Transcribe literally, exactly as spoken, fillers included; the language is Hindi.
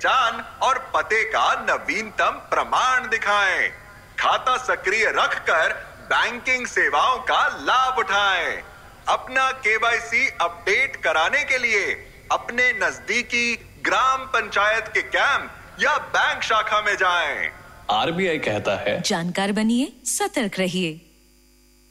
पहचान और पते का नवीनतम प्रमाण दिखाएं। खाता सक्रिय रखकर बैंकिंग सेवाओं का लाभ उठाएं। अपना केवाईसी अपडेट कराने के लिए अपने नजदीकी ग्राम पंचायत के कैंप या बैंक शाखा में जाएं। आरबीआई कहता है, जानकार बनिए, सतर्क रहिए।